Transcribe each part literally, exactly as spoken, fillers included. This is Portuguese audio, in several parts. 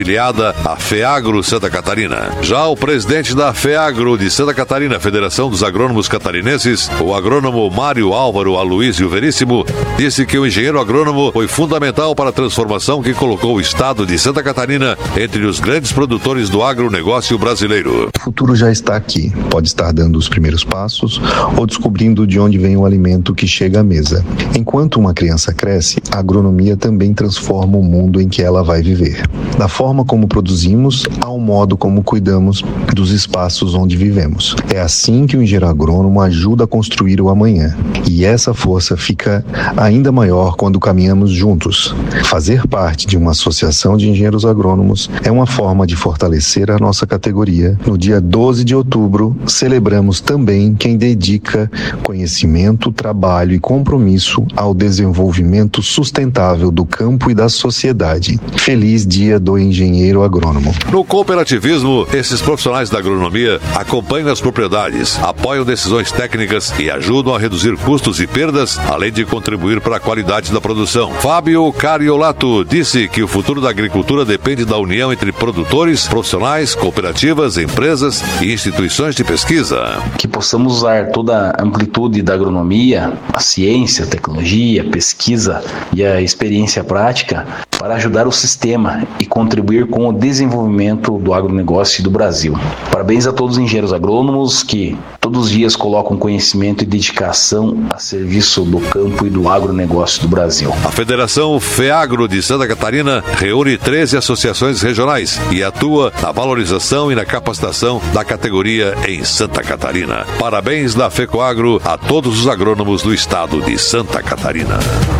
Filiada à FEAGRO Santa Catarina. Já o presidente da FEAGRO de Santa Catarina, Federação dos Agrônomos Catarinenses, o agrônomo Mário Álvaro Aloísio Veríssimo, disse que o engenheiro agrônomo foi fundamental para a transformação que colocou o estado de Santa Catarina entre os grandes produtores do agronegócio brasileiro. O futuro já está aqui. Pode estar dando os primeiros passos ou descobrindo de onde vem o alimento que chega à mesa. Enquanto uma criança cresce, a agronomia também transforma o mundo em que ela vai viver. Da forma como produzimos ao modo como cuidamos dos espaços onde vivemos. É assim que o engenheiro agrônomo ajuda a construir o amanhã. E essa força fica ainda maior quando caminhamos juntos. Fazer parte de uma associação de engenheiros agrônomos é uma forma de fortalecer a nossa categoria. No dia doze de outubro, celebramos também quem dedica conhecimento, trabalho e compromisso ao desenvolvimento sustentável do campo e da sociedade. Feliz Dia do Engenheiro Agrônomo. No cooperativismo, esses profissionais da agronomia acompanham as propriedades, apoiam decisões técnicas e ajudam a reduzir custos e perdas, além de contribuir para a qualidade da produção. Fábio Cariolato disse que o futuro da agricultura depende da união entre produtores, profissionais, cooperativas, empresas e instituições de pesquisa. Que possamos usar toda a amplitude da agronomia, a ciência, a tecnologia, a pesquisa e a experiência prática para ajudar o sistema e contribuir com o desenvolvimento do agronegócio do Brasil. Parabéns a todos os engenheiros agrônomos que todos os dias colocam conhecimento e dedicação a serviço do campo e do agronegócio do Brasil. A Federação FEAGRO de Santa Catarina reúne treze associações regionais e atua na valorização e na capacitação da categoria em Santa Catarina. Parabéns da FECOAGRO a todos os agrônomos do estado de Santa Catarina.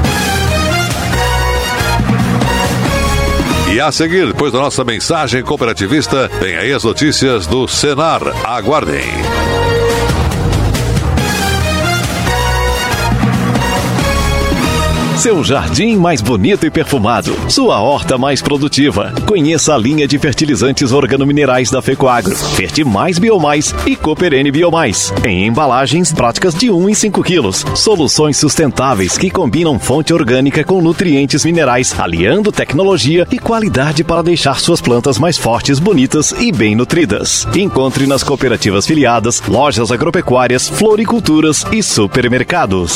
E a seguir, depois da nossa mensagem cooperativista, vem aí as notícias do Senar. Aguardem. Seu jardim mais bonito e perfumado. Sua horta mais produtiva. Conheça a linha de fertilizantes organominerais da FECOAGRO. Ferti Mais Biomais e Cooper N Biomais. Em embalagens práticas de um e cinco quilos. Soluções sustentáveis que combinam fonte orgânica com nutrientes minerais, aliando tecnologia e qualidade para deixar suas plantas mais fortes, bonitas e bem nutridas. Encontre nas cooperativas filiadas, lojas agropecuárias, floriculturas e supermercados.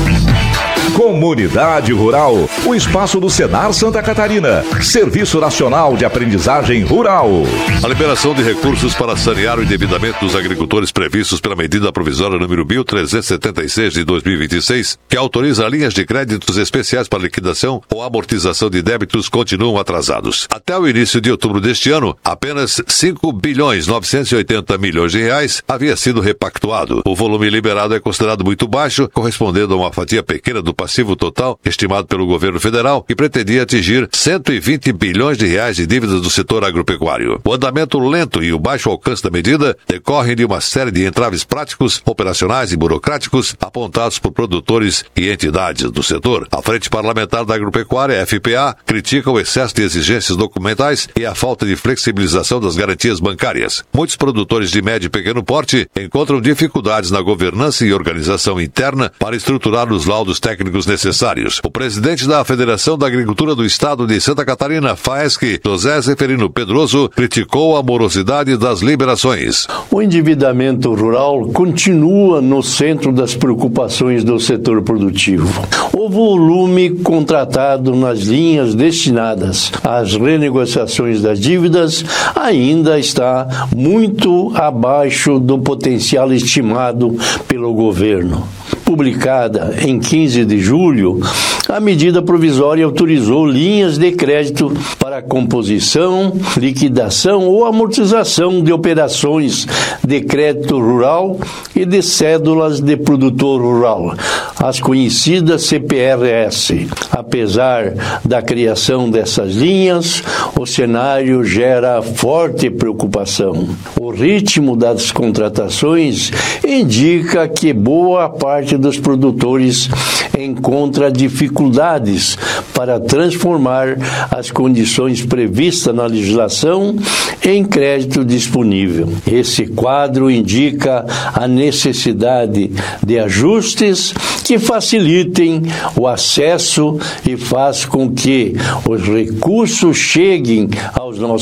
Comunidade Rural, o espaço do Senar Santa Catarina, Serviço Nacional de Aprendizagem Rural. A liberação de recursos para sanear o endividamento dos agricultores previstos pela medida provisória número mil trezentos e setenta e seis de dois mil e vinte e seis, que autoriza linhas de créditos especiais para liquidação ou amortização de débitos, continuam atrasados. Até o início de outubro deste ano, apenas cinco bilhões novecentos e oitenta milhões de reais havia sido repactuado. O volume liberado é considerado muito baixo, correspondendo a uma fatia pequena do passivo total estimado pelo governo federal, que pretendia atingir cento e vinte bilhões de reais de dívidas do setor agropecuário. O andamento lento e o baixo alcance da medida decorrem de uma série de entraves práticos, operacionais e burocráticos apontados por produtores e entidades do setor. A Frente Parlamentar da Agropecuária, F P A, critica o excesso de exigências documentais e a falta de flexibilização das garantias bancárias. Muitos produtores de médio e pequeno porte encontram dificuldades na governança e organização interna para estruturar os laudos técnicos necessários. O presidente da Federação da Agricultura do Estado de Santa Catarina, FAESC, José Zeferino Pedroso, criticou a morosidade das liberações. O endividamento rural continua no centro das preocupações do setor produtivo. O volume contratado nas linhas destinadas às renegociações das dívidas ainda está muito abaixo do potencial estimado pelo governo. Publicada em quinze de julho, a medida provisória autorizou linhas de crédito para composição, liquidação ou amortização de operações de crédito rural e de cédulas de produtor rural, as conhecidas C P R S. Apesar da criação dessas linhas, o cenário gera forte preocupação. O ritmo das contratações indica que boa parte dos produtores encontra dificuldades para transformar as condições previstas na legislação em crédito disponível. Esse quadro indica a necessidade de ajustes que facilitem o acesso e faz com que os recursos cheguem aos nossos